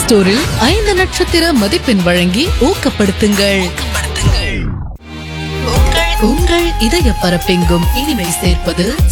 ஸ்டோரில் 5 நட்சத்திர மதிப்பெண் வழங்கி ஊக்கப்படுத்துங்கள். உங்கள் இதய பரப்பெங்கும் இனிமை சேர்ப்பது